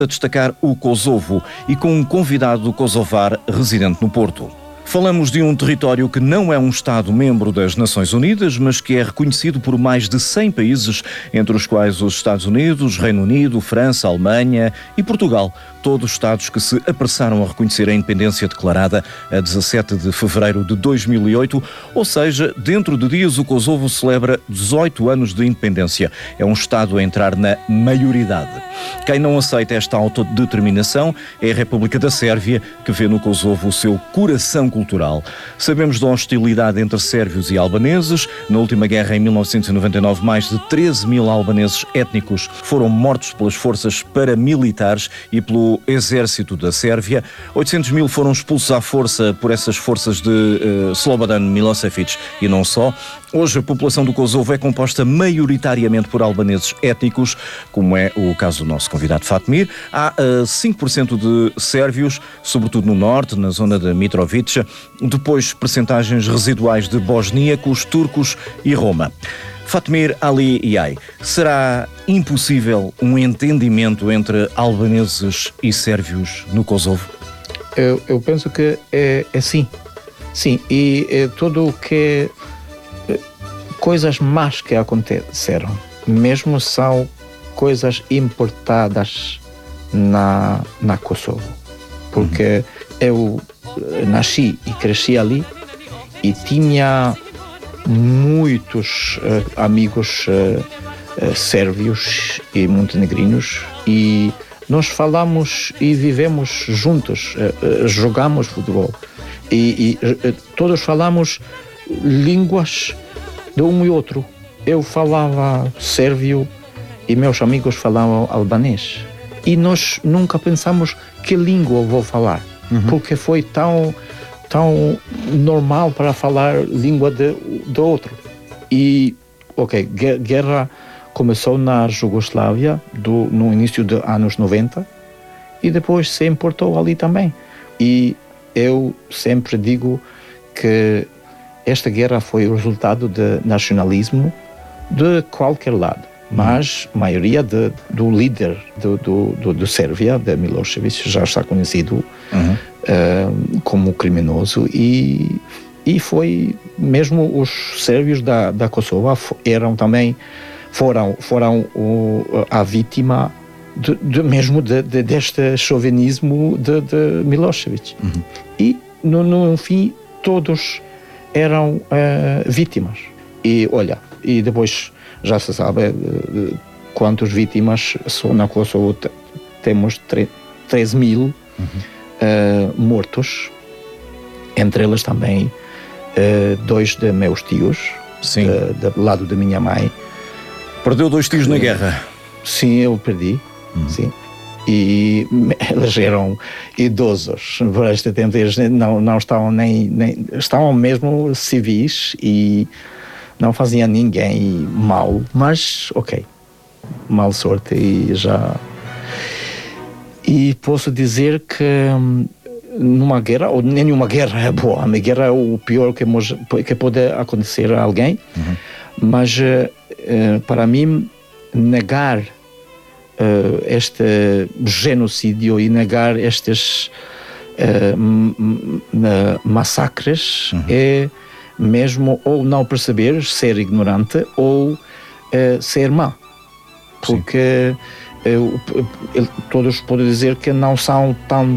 A destacar o Kosovo e com um convidado kosovar residente no Porto. Falamos de um território que não é um Estado-membro das Nações Unidas, mas que é reconhecido por mais de 100 países, entre os quais os Estados Unidos, Reino Unido, França, Alemanha e Portugal. Todos Estados que se apressaram a reconhecer a independência declarada a 17 de fevereiro de 2008, ou seja, dentro de dias o Kosovo celebra 18 anos de independência. É um Estado a entrar na maioridade. Quem não aceita esta autodeterminação é a República da Sérvia, que vê no Kosovo o seu coração cultural. Sabemos da hostilidade entre sérvios e albaneses. Na última guerra, em 1999, mais de 13 mil albaneses étnicos foram mortos pelas forças paramilitares e pelo exército da Sérvia. 800 mil foram expulsos à força por essas forças de Slobodan Milosevic e não só. Hoje a população do Kosovo é composta maioritariamente por albaneses étnicos, como é o caso do nosso convidado Fatmir. Há 5% de sérvios, sobretudo no norte, na zona de Mitrovica, depois percentagens residuais de bosníacos, turcos e Roma. Fatmir Ali Yay, será impossível um entendimento entre albaneses e sérvios no Kosovo? Eu penso que é sim. Sim, e tudo o que coisas más que aconteceram, mesmo são coisas importadas na Kosovo. Porque eu nasci e cresci ali e tinha muitos amigos sérvios e montenegrinos e nós falamos e vivemos juntos, jogamos futebol e todos falamos línguas de um e outro. Eu falava sérvio e meus amigos falavam albanês e nós nunca pensamos que língua eu vou falar, porque foi tão normal para falar língua do outro. E, guerra começou na Jugoslávia no início dos anos 90 e depois se importou ali também. E eu sempre digo que esta guerra foi o resultado de nacionalismo de qualquer lado, mas a maioria do líder do Sérvia, de Milosevic, já está conhecido como criminoso e foi mesmo os sérvios da Kosovo foram a vítima mesmo deste chauvinismo de Milosevic. E no fim todos eram vítimas. E olha, e depois já se sabe quantas vítimas são na Kosovo. Temos 13 mil mortos, entre eles também 2 de meus tios, do lado da minha mãe. Perdeu 2 tios na guerra? Sim, eu perdi, sim. E eles eram idosos. Por este tempo eles não estavam nem estavam mesmo civis e não faziam ninguém mal, mas mal sorte e posso dizer que numa guerra, ou nenhuma guerra é boa, uma guerra é o pior que pode acontecer a alguém, mas para mim negar este genocídio e negar estes massacres é mesmo ou não perceber, ser ignorante ou ser má, porque todos podem dizer que não são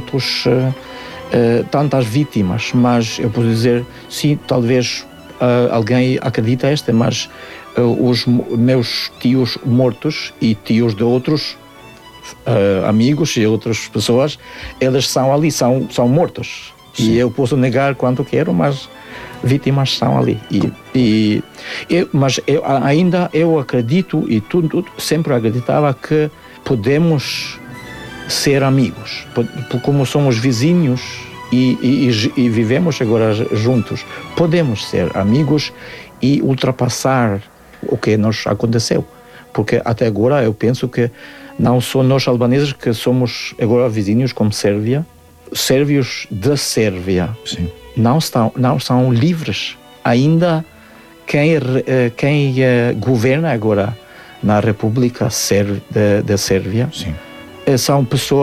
tantas vítimas, mas eu posso dizer sim, talvez alguém acredita mas os meus tios mortos e tios de outros amigos e outras pessoas, eles são ali, são mortos. Sim. E eu posso negar quanto quero, mas vítimas são ali. Mas eu acredito e tudo sempre acreditava que podemos ser amigos, como somos vizinhos e vivemos agora juntos, podemos ser amigos e ultrapassar o que nos aconteceu, porque até agora eu penso que não só nós albaneses que somos agora vizinhos como Sérvia, sérvios da Sérvia não são livres ainda. Quem governa agora na República da Sérvia são pessoas